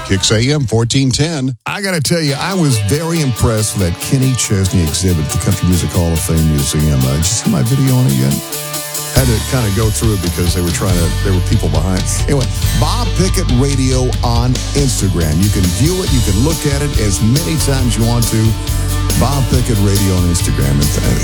Kicks AM 1410. I got to tell you, I was very impressed with that Kenny Chesney exhibit at the Country Music Hall of Fame Museum. Did you see my video on it yet? Had to kind of go through it because there were people behind. Anyway, Bob Pickett Radio on Instagram. You can view it. You can look at it as many times you want to. Bob Pickett Radio on Instagram.